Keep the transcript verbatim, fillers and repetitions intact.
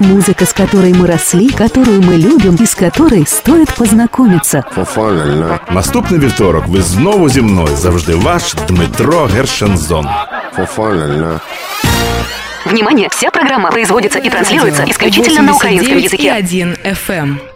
Музыка, с которой мы росли, которую мы любим і з которой стоит познакомиться. Наступний вівторок ви знову зі мною. Завжди ваш Дмитро Гершензон. Внимание! Вся программа производится и транслируется исключительно на украинском языке. один эф эм